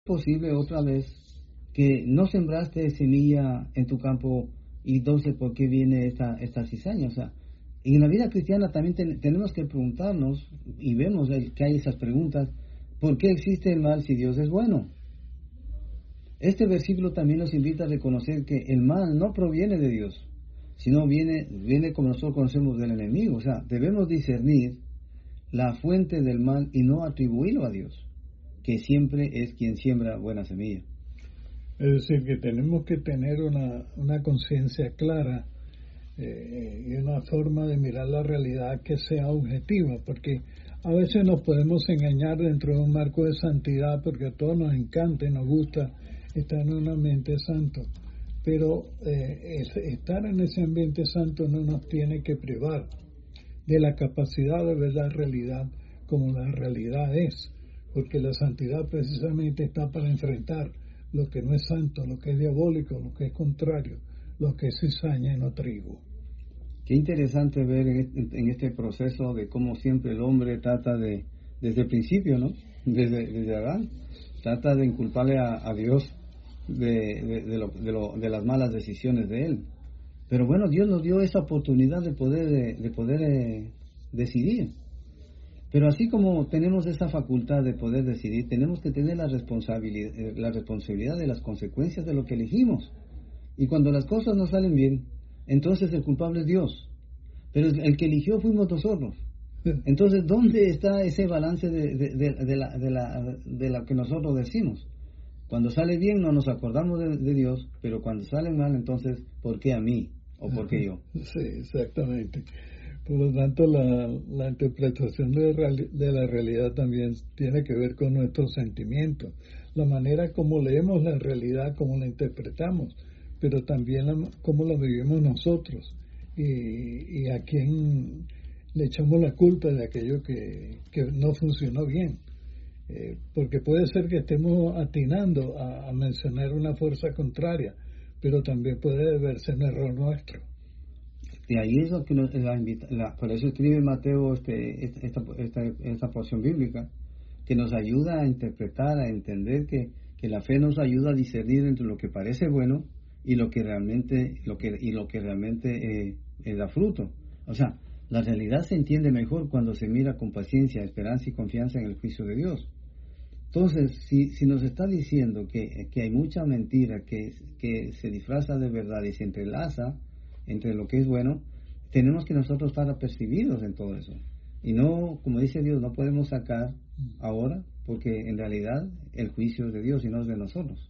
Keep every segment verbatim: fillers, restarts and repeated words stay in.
posible otra vez que no sembraste semilla en tu campo y entonces por qué viene esta, esta cizaña? O sea, en la vida cristiana también ten, tenemos que preguntarnos, y vemos el, que hay esas preguntas, ¿por qué existe el mal si Dios es bueno? Este versículo también nos invita a reconocer que el mal no proviene de Dios, sino viene, viene como nosotros conocemos del enemigo. O sea, debemos discernir la fuente del mal y no atribuirlo a Dios, que siempre es quien siembra buena semilla. Es decir, que tenemos que tener una, una conciencia clara eh, y una forma de mirar la realidad que sea objetiva, porque a veces nos podemos engañar dentro de un marco de santidad, porque a todos nos encanta y nos gusta estar en un ambiente santo, pero eh, es, estar en ese ambiente santo no nos tiene que privar de la capacidad de ver la realidad como la realidad es, porque la santidad precisamente está para enfrentar lo que no es santo, lo que es diabólico, lo que es contrario, lo que es cizaña y no trigo. Qué interesante ver en, en este proceso de cómo siempre el hombre trata de, desde el principio, ¿no? Desde, desde Adán, trata de inculparle a, a Dios de, de, de, lo, de, lo, de las malas decisiones de él. Pero bueno, Dios nos dio esa oportunidad de poder, de, de poder eh, decidir. Pero así como tenemos esa facultad de poder decidir, tenemos que tener la responsabilidad, la responsabilidad de las consecuencias de lo que elegimos. Y cuando las cosas no salen bien, entonces el culpable es Dios. Pero el que eligió fuimos nosotros. Entonces, ¿dónde está ese balance de, de, de, de, la, de, la, de la que nosotros decimos? Cuando sale bien no nos acordamos de, de Dios, pero cuando sale mal, entonces, ¿por qué a mí? ¿O por qué yo? Sí, exactamente. Por lo tanto, la, la interpretación de, reali- de la realidad también tiene que ver con nuestros sentimientos, la manera como leemos la realidad, cómo la interpretamos, pero también la, cómo la vivimos nosotros y, y a quién le echamos la culpa de aquello que, que no funcionó bien. Eh, porque puede ser que estemos atinando a, a mencionar una fuerza contraria, pero también puede verse un error nuestro. Y ahí es lo que nos, la, invita, la, por eso escribe Mateo este, esta, esta, esta porción bíblica, que nos ayuda a interpretar, a entender que, que la fe nos ayuda a discernir entre lo que parece bueno y lo que realmente, lo que, y lo que realmente eh, eh, da fruto. O sea, la realidad se entiende mejor cuando se mira con paciencia, esperanza y confianza en el juicio de Dios. Entonces, si, si nos está diciendo que, que hay mucha mentira que, que se disfraza de verdad y se entrelaza entre lo que es bueno, tenemos que nosotros estar apercibidos en todo eso. Y no, como dice Dios, no podemos sacar ahora, porque en realidad el juicio es de Dios y no es de nosotros.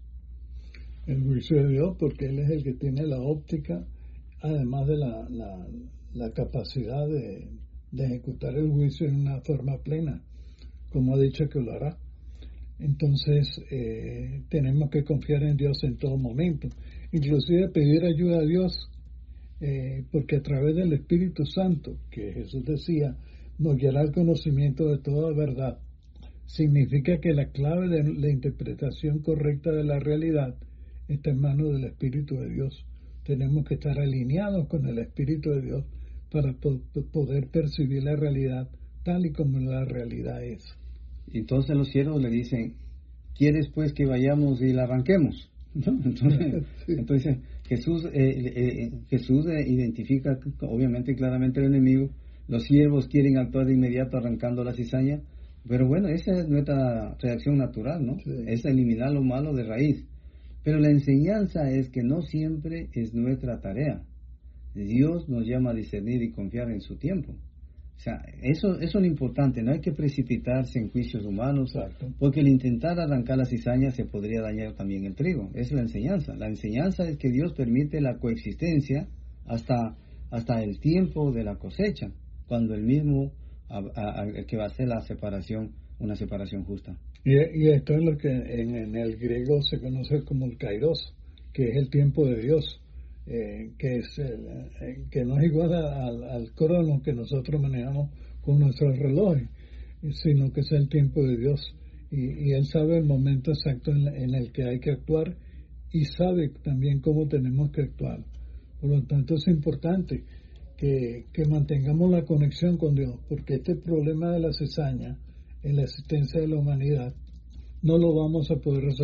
El juicio de Dios, porque Él es el que tiene la óptica, además de la, la, la capacidad de, de ejecutar el juicio en una forma plena, como ha dicho que lo hará. Entonces, eh, tenemos que confiar en Dios en todo momento, inclusive pedir ayuda a Dios, eh, porque a través del Espíritu Santo, que Jesús decía, nos guiará al conocimiento de toda verdad. Significa que la clave de la interpretación correcta de la realidad está en manos del Espíritu de Dios. Tenemos que estar alineados con el Espíritu de Dios para po- poder percibir la realidad tal y como la realidad es. Entonces los siervos le dicen, ¿quieres pues que vayamos y la arranquemos? ¿No? Entonces, sí. entonces Jesús, eh, eh, Jesús eh, identifica obviamente claramente el enemigo. Los siervos quieren actuar de inmediato arrancando la cizaña, pero bueno, esa es nuestra reacción natural, ¿no? Sí. Es eliminar lo malo de raíz. Pero la enseñanza es que no siempre es nuestra tarea. Dios nos llama a discernir y confiar en su tiempo. O sea, eso, eso es lo importante, no hay que precipitarse en juicios humanos, exacto, porque el intentar arrancar la cizaña se podría dañar también el trigo. Esa es la enseñanza. La enseñanza es que Dios permite la coexistencia hasta, hasta el tiempo de la cosecha, cuando el mismo a, a, a, que va a hacer la separación, una separación justa. Y, y esto es lo que en, en el griego se conoce como el kairos, que es el tiempo de Dios. Eh, que es el, eh, que no es igual a, al, al crono que nosotros manejamos con nuestros relojes, sino que es el tiempo de Dios y, y Él sabe el momento exacto en, en el que hay que actuar y sabe también cómo tenemos que actuar. Por lo tanto es importante que, que mantengamos la conexión con Dios, porque este problema de la cizaña en la existencia de la humanidad no lo vamos a poder resolver